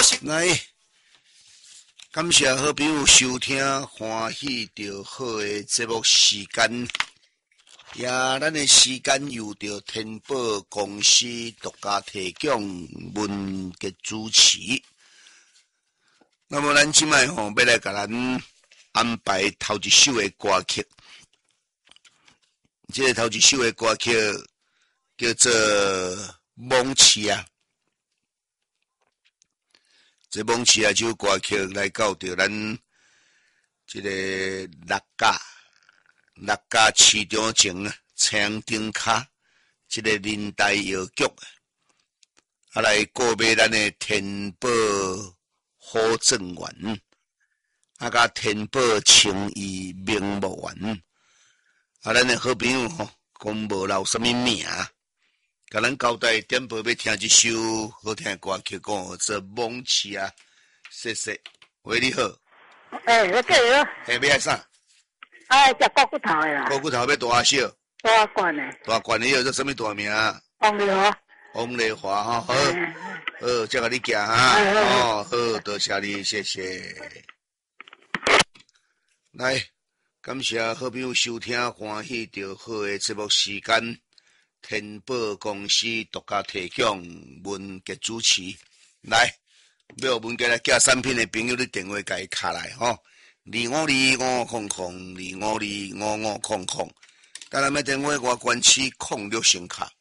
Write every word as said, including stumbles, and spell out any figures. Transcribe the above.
来，感谢好朋友收听欢喜着好的节目时间，也咱的时间由着天宝公司独家提供，文嘅主持。那么咱即摆吼，要来甲咱安排头一首的歌曲，这个头一首的歌曲叫做《梦痴》啊。这梦痴啊，这首歌曲来到着咱这个六甲六甲市场前啊，青顶卡这个林代药局啊，来告别咱的天宝好正园，啊，甲天宝情谊名木园，啊，咱的好朋友吼，讲无留什么名。甲咱交代点播要听一首好听的歌曲，讲做梦痴啊，谢谢。喂，你好。 诶，我这个。 下要爱啥？ 哎，食骨骨头的啦。 骨骨头要大小？ 大罐的。 大罐的有做什么大名？ 王丽华。 王丽华哈，好，好，再甲你行哈。哦，好，多谢你，谢谢。来，感谢好朋友收听欢喜着好的节目时间。天宝公司独家提供，文杰主持。来，要文杰来寄产品的朋友，你电话甲伊卡来吼，二五二五空空，二五二五五空空。当然，要电话我关起空六声卡。